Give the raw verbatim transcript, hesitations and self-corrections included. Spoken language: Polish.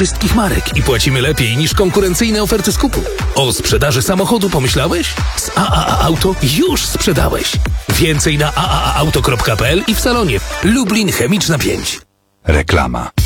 wszystkich marek i płacimy lepiej niż konkurencyjne oferty skupu. O sprzedaży samochodu pomyślałeś? Z A A A Auto już sprzedałeś. Więcej na a a a auto kropka p l i w salonie Lublin Chemiczna pięć. Reklama.